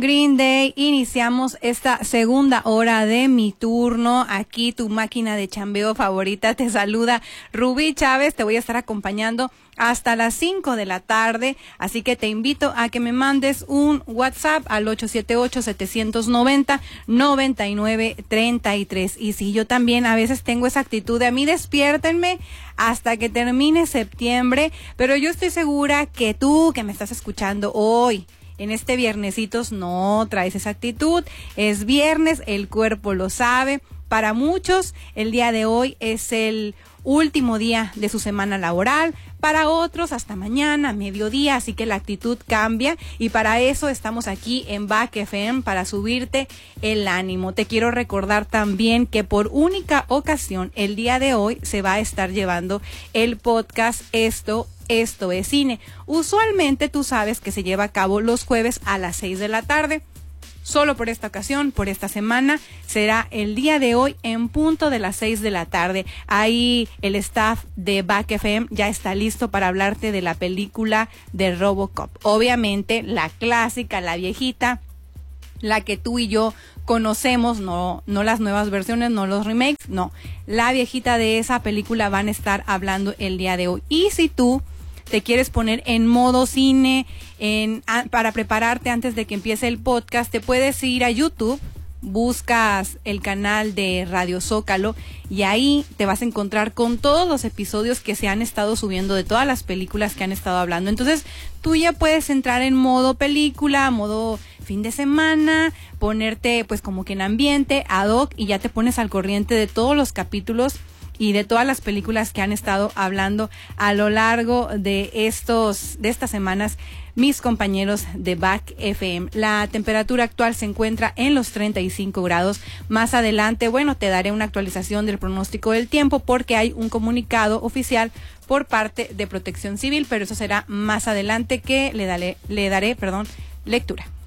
Green Day, iniciamos esta segunda hora de Mi Turno. Aquí tu máquina de chambeo favorita te saluda Rubí Chávez. Te voy a estar acompañando hasta las 5 de la tarde, así que te invito a que me mandes un WhatsApp al 878-790-9933. Y sí, yo también a veces tengo esa actitud de a mí despiértenme hasta que termine septiembre, pero yo estoy segura que tú que me estás escuchando hoy, en este viernesitos, no traes esa actitud. Es viernes, el cuerpo lo sabe. Para muchos, el día de hoy es el último día de su semana laboral. Para otros, hasta mañana, mediodía, así que la actitud cambia. Y para eso estamos aquí en Back FM, para subirte el ánimo. Te quiero recordar también que por única ocasión, el día de hoy, se va a estar llevando el podcast Esto es Cine. Usualmente tú sabes que se lleva a cabo los jueves a las 6 de la tarde. Solo por esta ocasión, por esta semana, será el día de hoy en punto de las 6 de la tarde. Ahí el staff de Back FM ya está listo para hablarte de la película de RoboCop. Obviamente la clásica, la viejita, la que tú y yo conocemos, no las nuevas versiones, no los remakes, no. La viejita de esa película van a estar hablando el día de hoy. Y si tú te quieres poner en modo cine para prepararte antes de que empiece el podcast, te puedes ir a YouTube, buscas el canal de Radio Zócalo y ahí te vas a encontrar con todos los episodios que se han estado subiendo de todas las películas que han estado hablando. Entonces tú ya puedes entrar en modo película, modo fin de semana, ponerte pues como que en ambiente ad hoc y ya te pones al corriente de todos los capítulos y de todas las películas que han estado hablando a lo largo de estas semanas mis compañeros de Back FM. La temperatura actual se encuentra en los 35 grados. Más adelante, te daré una actualización del pronóstico del tiempo porque hay un comunicado oficial por parte de Protección Civil, pero eso será más adelante que le daré lectura.